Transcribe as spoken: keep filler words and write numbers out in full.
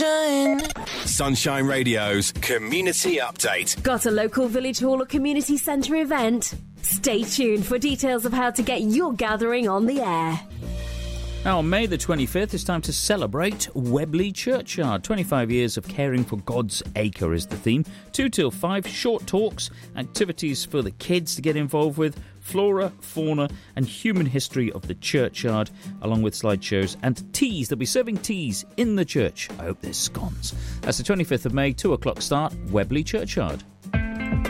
sunshine. Sunshine Radio's Community Update. Got a local village hall or community centre event? Stay tuned for details of how to get your gathering on the air. Now, on May the twenty-fifth, it's time to celebrate Webley Churchyard. twenty-five years of caring for God's acre is the theme. Two till five, short talks, activities for the kids to get involved with, flora, fauna and human history of the churchyard, along with slideshows and teas. They'll be serving teas in the church. I hope there's scones. That's the twenty-fifth of May, two o'clock start, Webley Churchyard.